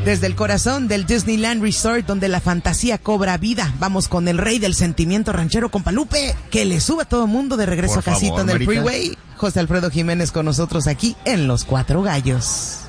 Desde el corazón del Disneyland Resort, donde la fantasía cobra vida, vamos con el rey del sentimiento ranchero, compa Lupe, que le suba a todo mundo de regreso Por a casita favor, en el Marita. freeway. José Alfredo Jiménez con nosotros aquí en Los Cuatro Gallos.